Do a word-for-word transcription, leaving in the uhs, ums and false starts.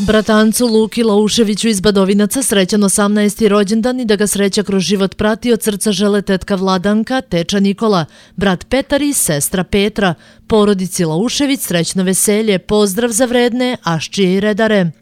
Bratancu Luki Lauševiću iz Badovinaca srećan osamnaesti rođendan i da ga sreća kroz život prati od srca žele tetka Vladanka, teča Nikola, brat Petar i sestra Petra. Porodici Laušević srećno veselje, pozdrav za vredne Aščije i redare.